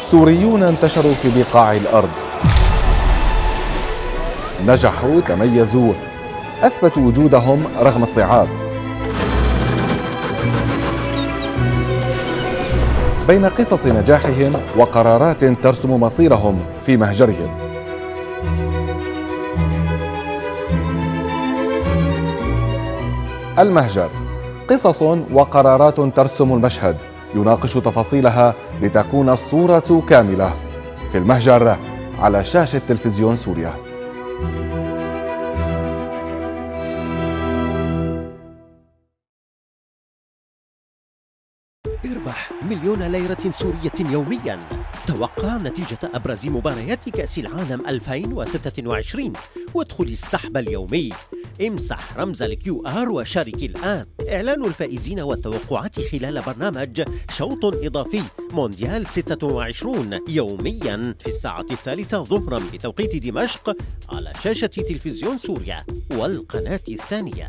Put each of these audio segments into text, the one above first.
سوريون انتشروا في بقاع الأرض، نجحوا، تميزوا، أثبتوا وجودهم رغم الصعاب. بين قصص نجاحهم وقرارات ترسم مصيرهم في مهجرهم. المهجر، قصص وقرارات ترسم المشهد، يناقش تفاصيلها لتكون الصورة كاملة. في المهجر على شاشة تلفزيون سوريا. اربح 1,000,000 ليرة سورية يوميا. توقع نتيجة أبرز مباريات كأس العالم 2026 وادخل السحب اليومي. امسح رمز الQR وشارك الآن. إعلان الفائزين والتوقعات خلال برنامج شوط إضافي مونديال 26 يوميا في الساعة 3 ظهرا بتوقيت دمشق على شاشة تلفزيون سوريا والقناة الثانية.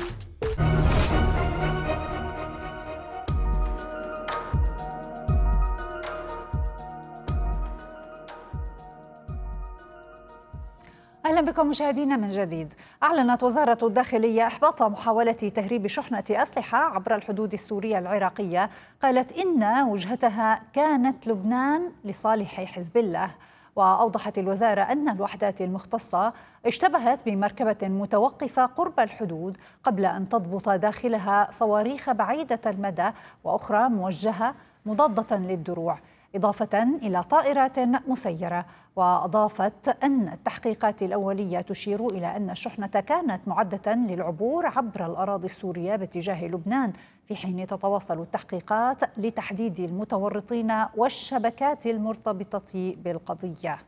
أهلا بكم مشاهدينا من جديد. أعلنت وزارة الداخلية إحباط محاولة تهريب شحنة أسلحة عبر الحدود السورية العراقية. قالت إن وجهتها كانت لبنان لصالح حزب الله. وأوضحت الوزارة أن الوحدات المختصة اشتبهت بمركبة متوقفة قرب الحدود قبل أن تضبط داخلها صواريخ بعيدة المدى وأخرى موجهة مضادة للدروع، إضافة إلى طائرات مسيرة. وأضافت أن التحقيقات الأولية تشير إلى أن الشحنة كانت معدة للعبور عبر الأراضي السورية باتجاه لبنان، في حين تتواصل التحقيقات لتحديد المتورطين والشبكات المرتبطة بالقضية.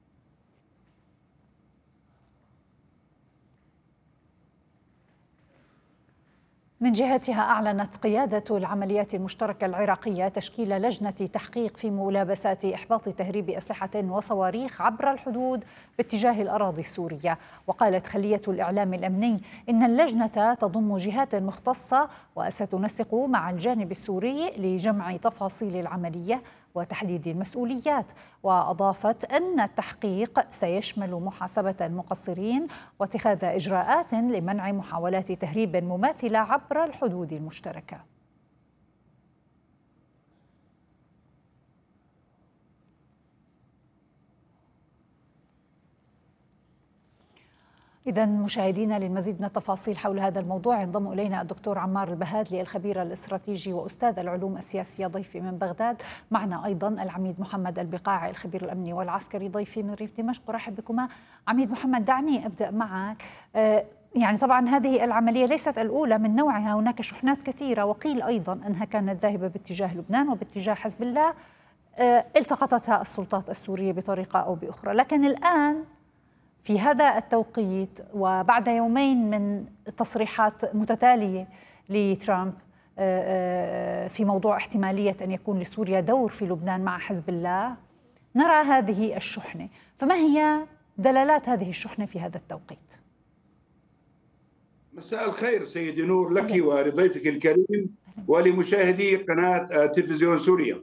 من جهتها أعلنت قيادة العمليات المشتركة العراقية تشكيل لجنة تحقيق في ملابسات إحباط تهريب أسلحة وصواريخ عبر الحدود باتجاه الأراضي السورية. وقالت خلية الإعلام الأمني إن اللجنة تضم جهات مختصة وستنسق مع الجانب السوري لجمع تفاصيل العملية وتحديد المسؤوليات. وأضافت أن التحقيق سيشمل محاسبة المقصرين واتخاذ إجراءات لمنع محاولات تهريب مماثلة عبر الحدود المشتركة. إذا مشاهدينا، للمزيد من التفاصيل حول هذا الموضوع ينضم إلينا الدكتور عمار البهادلي الخبير الاستراتيجي وأستاذ العلوم السياسية ضيفي من بغداد. معنا أيضا العميد محمد البقاعي الخبير الأمني والعسكري ضيفي من ريف دمشق. أرحب بكما. عميد محمد، دعني أبدأ معك. يعني طبعا هذه العملية ليست الأولى من نوعها، هناك شحنات كثيرة وقيل أيضا أنها كانت ذاهبة باتجاه لبنان وباتجاه حزب الله التقطتها السلطات السورية بطريقة أو بأخرى. لكن الآن في هذا التوقيت وبعد يومين من تصريحات متتالية لترامب في موضوع احتمالية أن يكون لسوريا دور في لبنان مع حزب الله، نرى هذه الشحنة. فما هي دلالات هذه الشحنة في هذا التوقيت؟ مساء الخير سيدي نور لك ولضيفك الكريم ولمشاهدي قناة تلفزيون سوريا.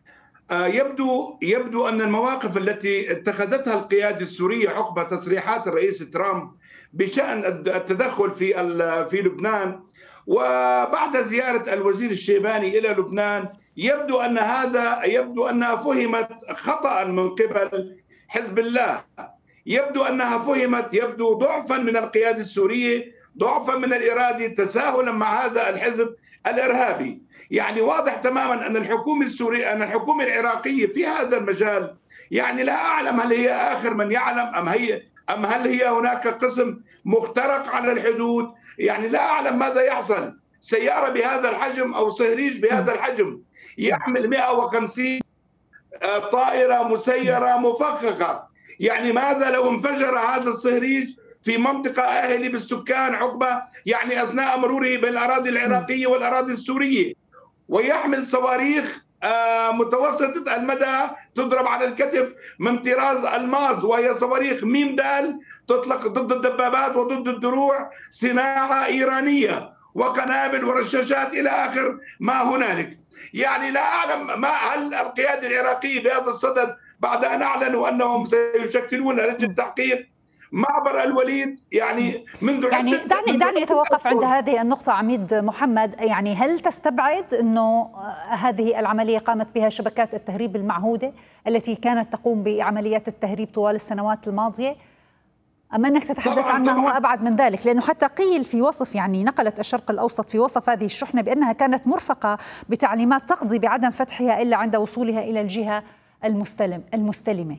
يبدو أن المواقف التي اتخذتها القيادة السورية عقب تصريحات الرئيس ترامب بشأن التدخل في لبنان وبعد زيارة الوزير الشيباني إلى لبنان، يبدو أنها فهمت خطأ من قبل حزب الله. يبدو أنها فهمت ضعفا من القيادة السورية، ضعفا من الإرادة، تساهلا مع هذا الحزب الإرهابي. يعني واضح تماما أن الحكومة السورية، أن الحكومة العراقية في هذا المجال، يعني لا أعلم هل هي آخر من يعلم أم هل هي هناك قسم مخترق على الحدود. يعني لا أعلم ماذا يحصل. سيارة بهذا الحجم أو صهريج بهذا الحجم يحمل 150 طائرة مسيرة مفخخة. يعني ماذا لو انفجر هذا الصهريج في منطقة أهلي بالسكان عقبة يعني أثناء مروره بالأراضي العراقية والأراضي السورية، ويحمل صواريخ متوسطة المدى تضرب على الكتف من طراز الماز، وهي صواريخ ميم دال تطلق ضد الدبابات وضد الدروع، صناعة إيرانية، وقنابل ورشاشات إلى آخر ما هنالك. يعني لا أعلم ما هل القيادة العراقية بهذا الصدد بعد أن أعلنوا أنهم سيشكلون لجنة تحقيق معبر الوليد يعني منذ يعني دعني أتوقف عند هذه النقطة عميد محمد. يعني هل تستبعد أنه هذه العملية قامت بها شبكات التهريب المعهودة التي كانت تقوم بعمليات التهريب طوال السنوات الماضية، أم أنك تتحدث عن ما هو أبعد من ذلك؟ لأنه حتى قيل في وصف، يعني نقلت الشرق الأوسط في وصف هذه الشحنة بأنها كانت مرفقة بتعليمات تقضي بعدم فتحها إلا عند وصولها إلى الجهة المستلمة.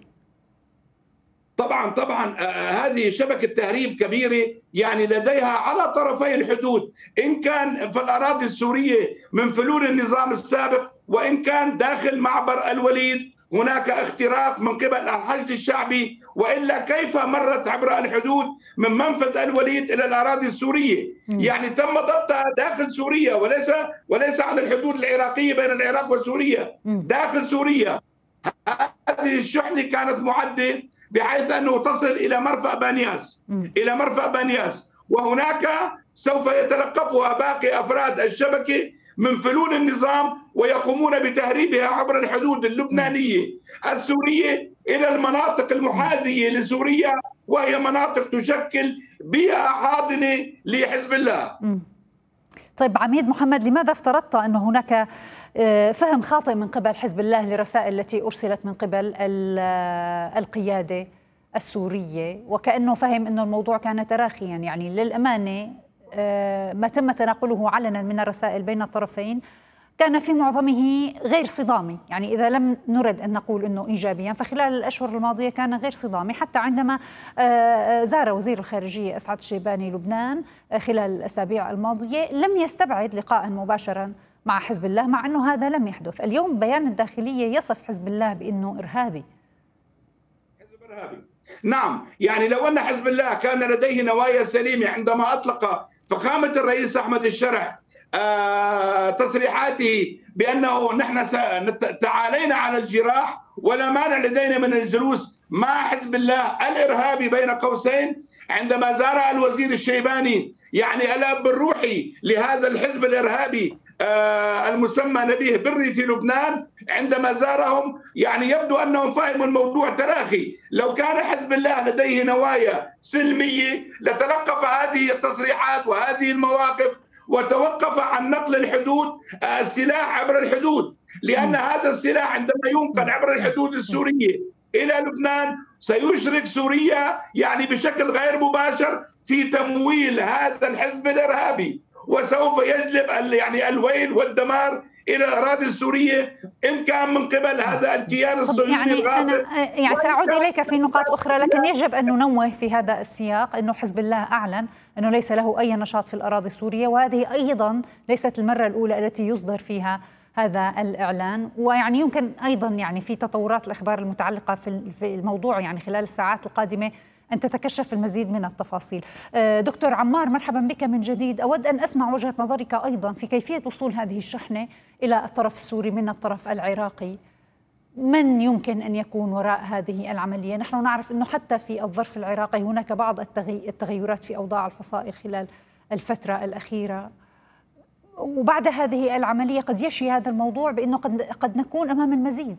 طبعا هذه شبكة تهريب كبيرة، يعني لديها على طرفي الحدود، إن كان في الأراضي السورية من فلول النظام السابق، وإن كان داخل معبر الوليد هناك اختراق من قبل الحشد الشعبي، وإلا كيف مرت عبر الحدود من منفذ الوليد إلى الأراضي السورية؟ يعني تم ضبطها داخل سوريا وليس على الحدود العراقية بين العراق وسوريا، داخل سوريا. هذه الشحنة كانت معدة بحيث أنه تصل إلى مرفأ بانياس، وهناك سوف يتلقفها باقي أفراد الشبكة من فلول النظام ويقومون بتهريبها عبر الحدود اللبنانية السورية إلى المناطق المحاذية لسوريا، وهي مناطق تشكل بيئة حاضنة لحزب الله. طيب عميد محمد، لماذا افترضت أن هناك فهم خاطئ من قبل حزب الله للرسائل التي أرسلت من قبل القيادة السورية، وكأنه فهم أن الموضوع كان تراخيا؟ يعني للأمانة ما تم تناقله علنا من الرسائل بين الطرفين كان في معظمه غير صدامي. يعني إذا لم نرد أن نقول أنه إيجابيا فخلال الأشهر الماضية كان غير صدامي، حتى عندما زار وزير الخارجية أسعد الشيباني لبنان خلال الأسابيع الماضية لم يستبعد لقاء مباشرا مع حزب الله، مع أنه هذا لم يحدث. اليوم بيان الداخلية يصف حزب الله بأنه إرهابي. نعم، يعني لو أن حزب الله كان لديه نوايا سليمة عندما أطلق فخامة الرئيس أحمد الشرع تصريحاته بأنه نحن تعالينا على الجراح ولا مانع لدينا من الجلوس مع حزب الله الإرهابي بين قوسين، عندما زار الوزير الشيباني يعني الأب الروحي لهذا الحزب الإرهابي المسمى نبيه بري في لبنان، عندما زارهم يعني يبدو أنهم فهموا الموضوع تراخي. لو كان حزب الله لديه نوايا سلمية لتلقف هذه التصريحات وهذه المواقف وتوقف عن نقل السلاح عبر الحدود، لأن هذا السلاح عندما ينقل عبر الحدود السورية إلى لبنان سيشرك سوريا يعني بشكل غير مباشر في تمويل هذا الحزب الإرهابي، وسوف يجلب يعني الويل والدمار إلى الأراضي السورية إن كان من قبل هذا الكيان الصهيوني يعني الغاصب. أنا سأعود إليك في نقاط أخرى، لكن يجب أن ننوه في هذا السياق أنه حزب الله أعلن أنه ليس له أي نشاط في الأراضي السورية، وهذه أيضا ليست المرة الأولى التي يصدر فيها هذا الإعلان. ويعني يمكن أيضا يعني في تطورات الأخبار المتعلقة في الموضوع يعني خلال الساعات القادمة أن تتكشف المزيد من التفاصيل. دكتور عمار، مرحبا بك من جديد. أود أن أسمع وجهة نظرك أيضا في كيفية وصول هذه الشحنة إلى الطرف السوري من الطرف العراقي. من يمكن أن يكون وراء هذه العملية؟ نحن نعرف أنه حتى في الظرف العراقي هناك بعض التغيرات في أوضاع الفصائل خلال الفترة الأخيرة، وبعد هذه العملية قد يشي هذا الموضوع بأنه قد نكون أمام المزيد.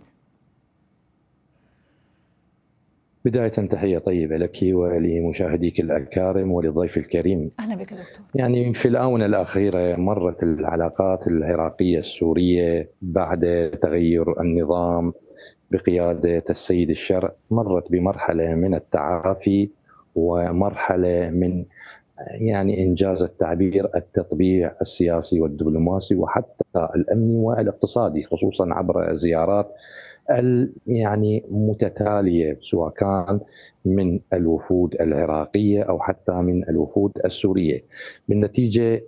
بداية تحية طيبة لك ولمشاهديك الأكارم وللضيف الكريم. أهلا بك دكتور. يعني في الآونة الأخيرة مرت العلاقات العراقية السورية بعد تغير النظام بقيادة السيد الشرع مرت بمرحلة من التعافي ومرحلة من يعني إنجاز التعبير التطبيع السياسي والدبلوماسي وحتى الأمني والاقتصادي، خصوصا عبر زيارات يعني متتالية سواء كان من الوفود العراقية أو حتى من الوفود السورية. بالنتيجة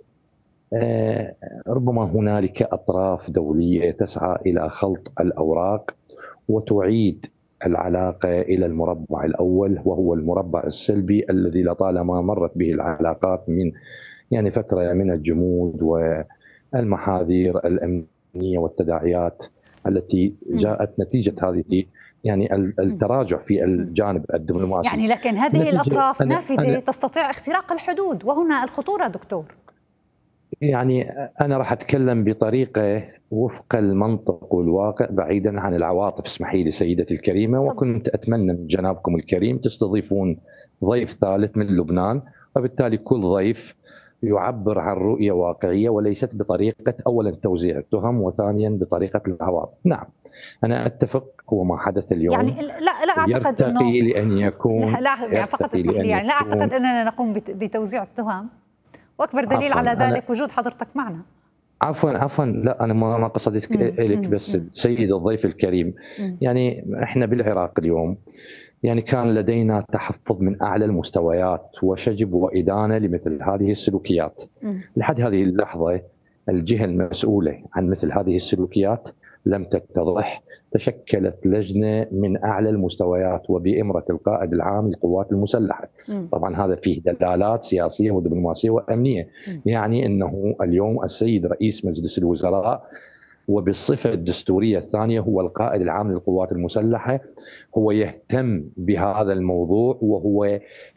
ربما هنالك أطراف دولية تسعى إلى خلط الأوراق وتعيد العلاقة إلى المربع الأول، وهو المربع السلبي الذي لطالما مرت به العلاقات من يعني فترة من الجمود والمحاذير الأمنية والتداعيات التي جاءت نتيجة هذه يعني التراجع في الجانب الدبلوماسي. يعني لكن هذه الأطراف نافذة تستطيع اختراق الحدود، وهنا الخطورة دكتور. يعني أنا راح أتكلم بطريقة وفق المنطق والواقع بعيدا عن العواطف. اسمحي لي سيدتي الكريمة، وكنت أتمنى من جنابكم الكريم تستضيفون ضيف ثالث من لبنان، وبالتالي كل ضيف يعبر عن رؤية واقعية وليست بطريقة أولا توزيع التهم وثانيا بطريقة العواطف. نعم أنا أتفق، هو ما حدث اليوم يعني لا أعتقد أنه يرتقي لأن يكون لا يعني فقط اسمح لي، يعني لا أعتقد أننا نقوم بتوزيع التهم، وأكبر دليل على ذلك وجود حضرتك معنا. عفوا لا أنا ما قصدت إليك، بس سيد الضيف الكريم. يعني إحنا بالعراق اليوم يعني كان لدينا تحفظ من أعلى المستويات وشجب وإدانة لمثل هذه السلوكيات. لحد هذه اللحظة الجهة المسؤولة عن مثل هذه السلوكيات لم تتضح. تشكلت لجنة من أعلى المستويات وبإمرة القائد العام للقوات المسلحة. طبعا هذا فيه دلالات سياسية ودبلوماسية وأمنية. يعني أنه اليوم السيد رئيس مجلس الوزراء وبالصفة الدستورية الثانية هو القائد العام للقوات المسلحة، هو يهتم بهذا الموضوع وهو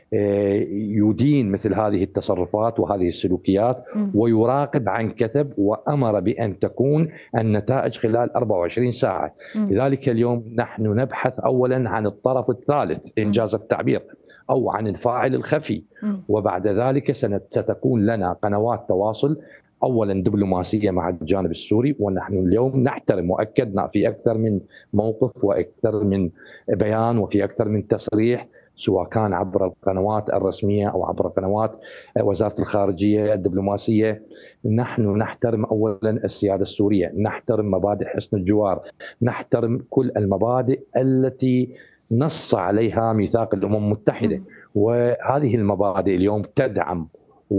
يدين مثل هذه التصرفات وهذه السلوكيات ويراقب عن كثب، وأمر بأن تكون النتائج خلال 24 ساعة. لذلك اليوم نحن نبحث أولا عن الطرف الثالث إنجاز التعبير أو عن الفاعل الخفي، وبعد ذلك ستكون لنا قنوات تواصل أولا دبلوماسية مع الجانب السوري. ونحن اليوم نحترم وأكدنا في أكثر من موقف وأكثر من بيان وفي أكثر من تصريح، سواء كان عبر القنوات الرسمية أو عبر قنوات وزارة الخارجية الدبلوماسية. نحن نحترم أولا السيادة السورية، نحترم مبادئ حسن الجوار، نحترم كل المبادئ التي نص عليها ميثاق الأمم المتحدة. وهذه المبادئ اليوم تدعم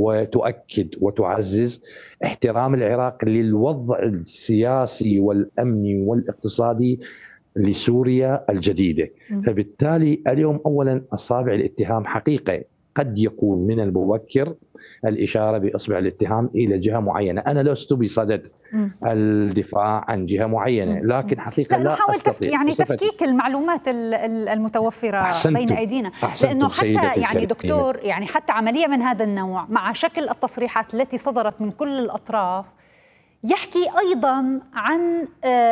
وتؤكد وتعزز احترام العراق للوضع السياسي والأمني والاقتصادي لسوريا الجديدة. فبالتالي اليوم أولا أصابع الاتهام حقيقة قد يكون من المبكر الإشارة بإصبع الاتهام إلى جهة معينة. أنا لست بصدد الدفاع عن جهة معينة، لكن حقيقة لا نحاول يعني تفكيك المعلومات المتوفرة بين أيدينا، لأنه حتى يعني دكتور يعني حتى عملية من هذا النوع مع شكل التصريحات التي صدرت من كل الأطراف يحكي أيضا عن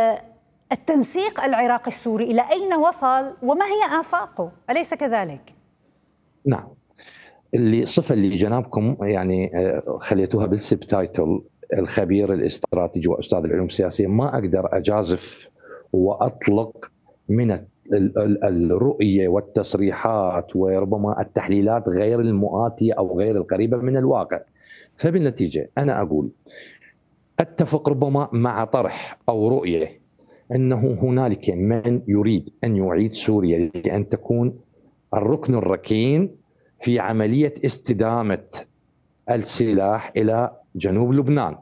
التنسيق العراقي السوري إلى أين وصل وما هي آفاقه، أليس كذلك؟ نعم، الصفة اللي جنابكم يعني خليتوها بالسبتايتل الخبير الاستراتيجي وأستاذ العلوم السياسية، ما أقدر أجازف وأطلق من الرؤية والتصريحات وربما التحليلات غير المؤاتية أو غير القريبة من الواقع. فبالنتيجة أنا أقول أتفق ربما مع طرح أو رؤية أنه هنالك من يريد أن يعيد سوريا لأن تكون الركن الركين في عملية استدامة السلاح إلى جنوب لبنان،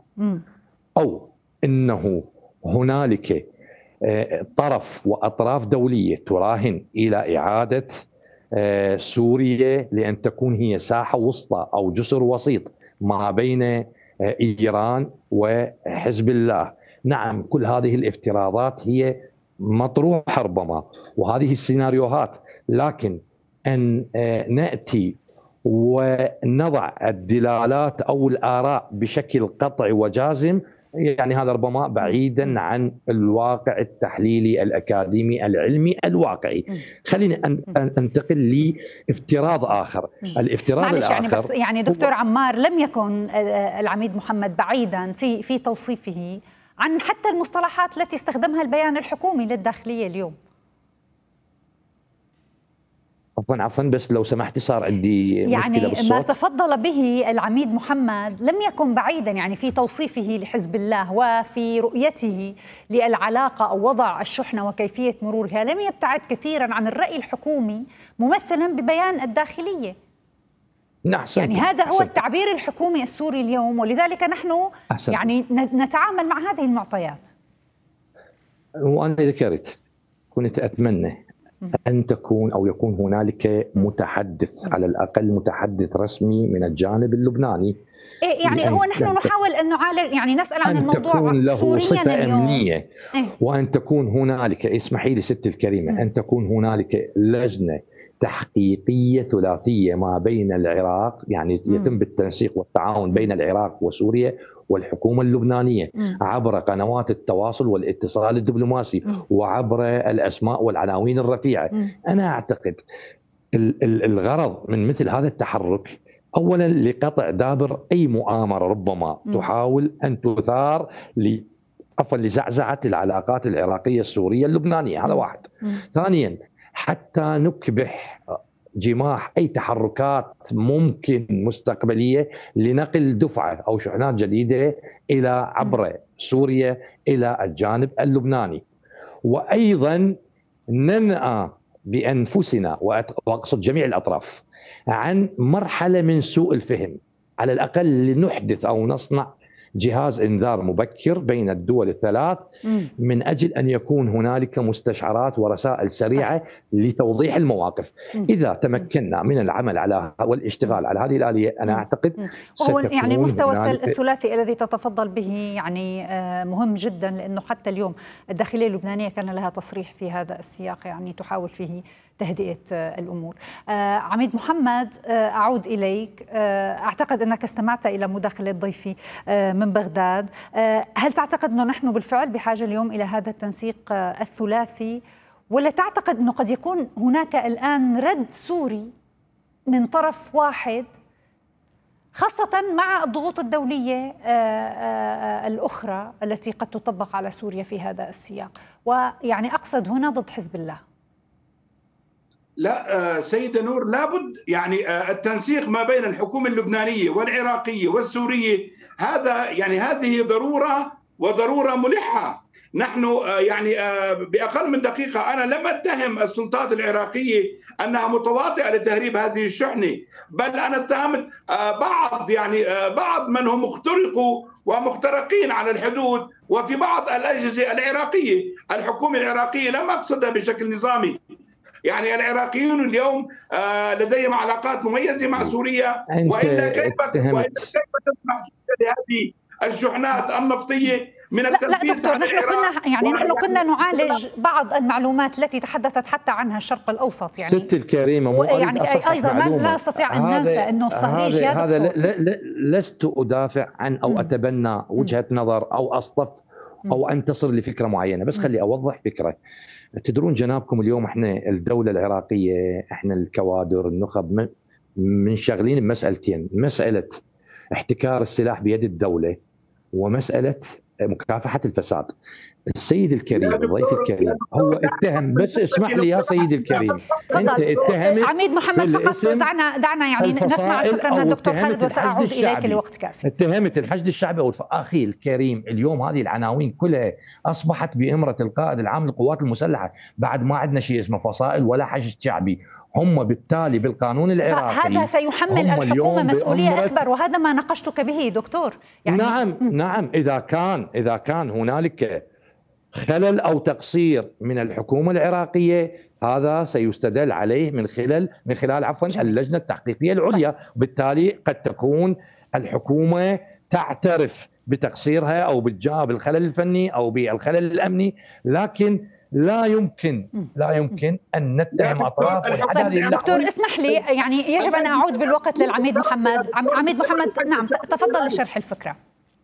أو أنه هنالك طرف وأطراف دولية تراهن إلى إعادة سوريا لأن تكون هي ساحة وسطى أو جسر وسيط ما بين إيران وحزب الله. نعم، كل هذه الافتراضات هي مطروحة ربما وهذه السيناريوهات، لكن أن نأتي ونضع الدلالات أو الآراء بشكل قطعي وجازم يعني هذا ربما بعيدا عن الواقع التحليلي الأكاديمي العلمي الواقعي. خلينا أنتقل لافتراض آخر. الافتراض الآخر يعني بس يعني دكتور عمار، لم يكن العميد محمد بعيدا في توصيفه عن حتى المصطلحات التي استخدمها البيان الحكومي للداخلية اليوم. عفوا بس لو سمحتي صار عندي يعني مشكلة بالصوت. ما تفضل به العميد محمد لم يكن بعيدا يعني في توصيفه لحزب الله وفي رؤيته للعلاقة أو وضع الشحنة وكيفية مرورها، لم يبتعد كثيرا عن الرأي الحكومي ممثلا ببيان الداخلية. يعني هذا هو التعبير الحكومي السوري اليوم، ولذلك نحن يعني نتعامل مع هذه المعطيات. وأنا ذكرت كنت أتمنى أن تكون أو يكون هنالك متحدث على الأقل متحدث رسمي من الجانب اللبناني. يعني هو نحن نحاول أن نعالج يعني نسأل عن الموضوع سوريا اليوم أمنية. وأن تكون هنالك، اسمحي لي ست الكريمة، أن تكون هنالك لجنة تحقيقية ثلاثية ما بين العراق، يعني يتم بالتنسيق والتعاون بين العراق وسوريا والحكومة اللبنانية عبر قنوات التواصل والاتصال الدبلوماسي وعبر الأسماء والعناوين الرفيعة. أنا أعتقد الغرض من مثل هذا التحرك أولا لقطع دابر أي مؤامرة ربما تحاول أن تثار لزعزعة العلاقات العراقية السورية اللبنانية، هذا واحد. ثانيا حتى نكبح جماح أي تحركات ممكن مستقبلية لنقل دفعة أو شحنات جديدة إلى عبر سوريا إلى الجانب اللبناني. وأيضا ننأى بأنفسنا وأقصد جميع الأطراف عن مرحلة من سوء الفهم، على الأقل لنحدث أو نصنع جهاز إنذار مبكر بين الدول الثلاث من أجل أن يكون هنالك مستشعرات ورسائل سريعة لتوضيح المواقف. إذا تمكنا من العمل على والاشتغال على هذه الآلية أنا أعتقد وهو يعني المستوى الثلاثي الذي تتفضل به يعني مهم جدا، لأنه حتى اليوم الداخلية اللبنانية كان لها تصريح في هذا السياق يعني تحاول فيه تهدئة الأمور. عميد محمد، أعود إليك. أعتقد أنك استمعت إلى مداخلة ضيفي من بغداد. هل تعتقد أنه نحن بالفعل بحاجة اليوم إلى هذا التنسيق الثلاثي، ولا تعتقد أنه قد يكون هناك الآن رد سوري من طرف واحد، خاصة مع الضغوط الدولية الأخرى التي قد تطبق على سوريا في هذا السياق، ويعني أقصد هنا ضد حزب الله؟ لا سيدة نور، لابد يعني التنسيق ما بين الحكومة اللبنانية والعراقية والسورية، هذا يعني هذه ضرورة وضرورة ملحة. نحن يعني بأقل من دقيقة أنا لم أتهم السلطات العراقية أنها متواطئة لتهريب هذه الشحنة، بل أنا اتهمت بعض من هم مخترقوا ومخترقين على الحدود وفي بعض الأجهزة العراقية. الحكومة العراقية لم أقصدها بشكل نظامي، يعني العراقيون اليوم لديهم علاقات مميزة مع سوريا، وإلا كيف تسمح لهذه الشحنات النفطية من التنفيذ على العراق؟ نحن كنا نعالج بعض المعلومات التي تحدثت حتى عنها الشرق الأوسط. يعني ست الكريمة يعني أيضا لا أستطيع أن ننسى أنه الصهريج هذا لست أدافع عن أو أتبنى وجهة نظر أو أصطف أو أنتصر لفكرة معينة، بس خلي أوضح فكرة. تدرون جنابكم اليوم احنا الدولة العراقية، احنا الكوادر النخب منشغلين بمسألتين: مسألة احتكار السلاح بيد الدولة ومسألة مكافحة الفساد. السيد الكريم الضيف الكريم هو اتهم، بس اسمح لي يا سيد الكريم، انت اتهمت عميد محمد فقط دعنا يعني نسمع الفكرة من الدكتور خالد وسأعود إليك لوقت كافي. اتهمت الحشد الشعبي أخي الكريم، اليوم هذه العناوين كلها أصبحت بإمرة القائد العام للقوات المسلحة، بعد ما عندنا شيء اسمه فصائل ولا حشد شعبي. هم بالتالي بالقانون العراقي هذا سيحمل الحكومة مسؤولية أكبر، وهذا ما ناقشتك به دكتور. يعني نعم إذا كان هنالك خلل أو تقصير من الحكومة العراقية، هذا سيستدل عليه من خلال اللجنة التحقيقية العليا. بالتالي قد تكون الحكومة تعترف بتقصيرها أو بالخلل الفني أو بالخلل الأمني، لكن لا يمكن أن نتهم أطراف. طيب دكتور اسمح لي، يعني يجب أن أعود بالوقت للعميد محمد. عميد محمد، نعم تفضل لشرح الفكرة.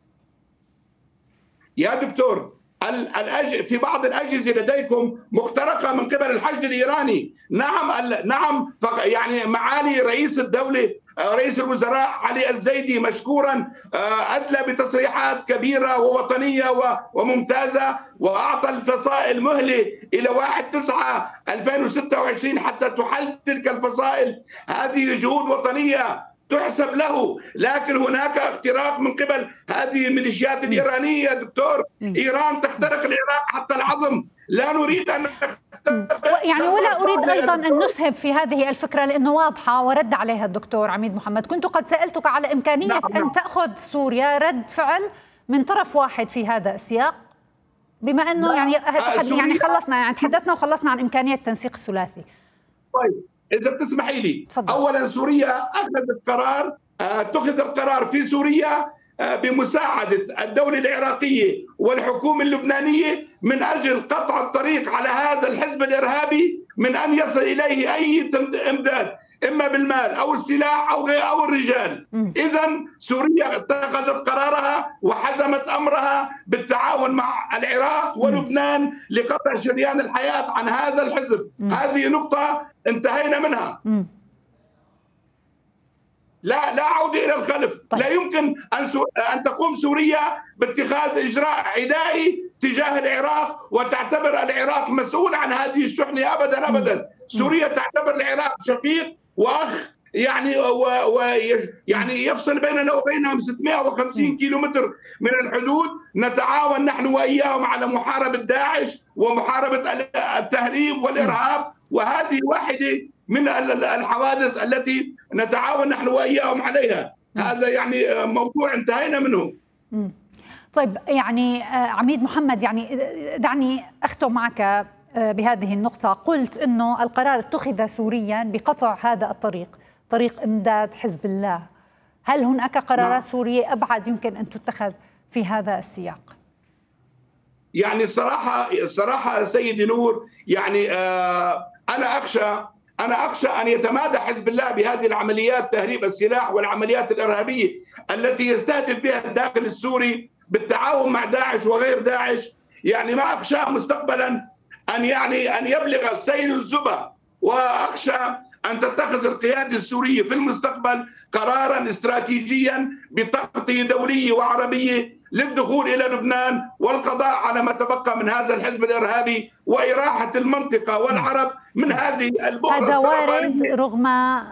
يا دكتور، في بعض الأجهزة لديكم مخترقة من قبل الحشد الإيراني. نعم يعني معالي رئيس الدولة رئيس الوزراء علي الزيدي مشكورا أدلى بتصريحات كبيرة ووطنية وممتازة، وأعطى الفصائل مهلة إلى 1/9/2026 حتى تحل تلك الفصائل. هذه جهود وطنية تحسب له، لكن هناك اختراق من قبل هذه الميليشيات الإيرانية. دكتور، إيران تخترق العراق حتى العظم، لا نريد أن يعني ولا أريد أيضا أن نسهب في هذه الفكرة لأنه واضحة ورد عليها الدكتور عميد محمد. كنت قد سألتك على إمكانية أن تأخذ سوريا رد فعل من طرف واحد في هذا السياق، بما أنه يعني خلصنا، يعني تحدثنا وخلصنا عن إمكانية التنسيق الثلاثي. طيب إذا بتسمحي لي، أولا سوريا اتخذ القرار في سوريا بمساعدة الدولة العراقية والحكومة اللبنانية من أجل قطع الطريق على هذا الحزب الإرهابي من أن يصل إليه أي إمداد، إما بالمال أو السلاح أو الرجال. إذن سوريا اتخذت قرارها وحزمت أمرها بالتعاون مع العراق ولبنان لقطع شريان الحياة عن هذا الحزب. هذه نقطة انتهينا منها. لا عودة إلى الخلف. طيب. لا يمكن أن تقوم سوريا باتخاذ إجراء عدائي تجاه العراق وتعتبر العراق مسؤول عن هذه الشحنة أبدا أبدا. سوريا تعتبر العراق شقيق وأخ، يعني يفصل بيننا وبينهم 650 كيلومتر من الحدود. نتعاون نحن وإياهم على محاربة داعش ومحاربة التهريب والإرهاب، وهذه واحدة من الحوادث التي نتعاون نحن وإياهم عليها. هذا يعني موضوع انتهينا منه. طيب يعني عميد محمد، يعني دعني أختم معك بهذه النقطة. قلت أنه القرار اتخذ سوريا بقطع هذا الطريق، طريق إمداد حزب الله. هل هناك قرارات سورية أبعد يمكن أن تتخذ في هذا السياق؟ يعني الصراحة سيدي نور، يعني أنا أخشى أن يتمادى حزب الله بهذه العمليات، تهريب السلاح والعمليات الإرهابية التي يستهدف بها الداخل السوري بالتعاون مع داعش وغير داعش. يعني ما أخشى مستقبلا أن يبلغ السيل الزبا، وأخشى أن تتخذ القيادة السورية في المستقبل قرارا استراتيجيا بتغطية دولية وعربية للدخول إلى لبنان والقضاء على ما تبقى من هذا الحزب الإرهابي وإراحة المنطقة والعرب من هذه البؤرة. هذا وارد رغم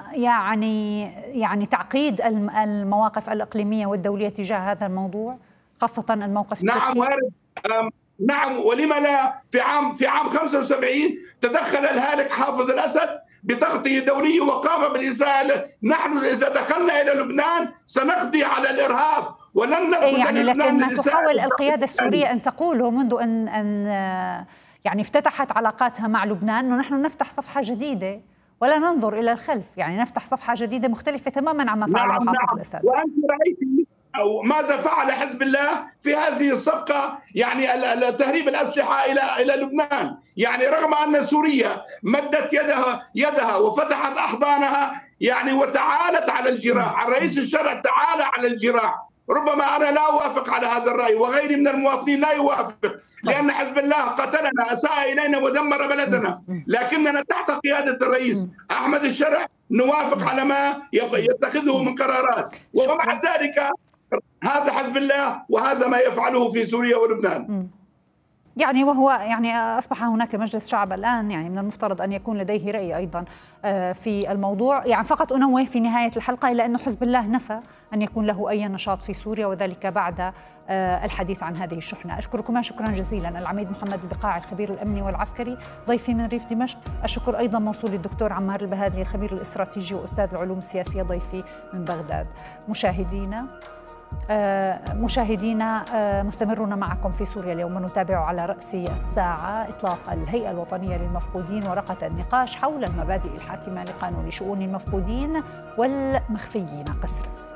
يعني تعقيد المواقف الإقليمية والدولية تجاه هذا الموضوع، خاصة الموقف التركي. نعم وارد. نعم، ولما لا في عام 75 تدخل الهالك حافظ الأسد بتغطية دولية وقام بالإساءة. نحن إذا دخلنا إلى لبنان سنقضي على الإرهاب ولن ندخل يعني إلى لبنان. لكن ما تحاول القيادة السورية أن تقوله منذ أن يعني افتتحت علاقاتها مع لبنان أنه نحن نفتح صفحة جديدة ولا ننظر إلى الخلف، يعني نفتح صفحة جديدة مختلفة تماما عما فعله حافظ الأسد. وأنت رأيتي أو ماذا فعل حزب الله في هذه الصفقة، يعني تهريب الأسلحة إلى لبنان. يعني رغم أن سوريا مدت يدها وفتحت أحضانها يعني وتعالت على الجراح، الرئيس الشرع تعالى على الجراح. ربما أنا لا أوافق على هذا الرأي وغيري من المواطنين لا يوافق، لأن حزب الله قتلنا، أساء إلينا ودمر بلدنا، لكننا تحت قيادة الرئيس أحمد الشرع نوافق على ما يتخذه من قرارات، ومع ذلك هذا حزب الله وهذا ما يفعله في سوريا ولبنان. يعني وهو يعني أصبح هناك مجلس شعب الآن، يعني من المفترض أن يكون لديه رأي أيضا في الموضوع. يعني فقط أنوه في نهاية الحلقة إلى أنه حزب الله نفى أن يكون له أي نشاط في سوريا، وذلك بعد الحديث عن هذه الشحنة. أشكركما شكرا جزيلا العميد محمد البقاعي الخبير الأمني والعسكري ضيفي من ريف دمشق. الشكر أيضا موصول للدكتور عمار البهادلي الخبير الاستراتيجي وأستاذ العلوم السياسية ضيفي من بغداد. مشاهدينا مستمرون معكم في سوريا اليوم، نتابع على رأس الساعة إطلاق الهيئة الوطنية للمفقودين ورقة النقاش حول المبادئ الحاكمة لقانون شؤون المفقودين والمخفيين قسرا.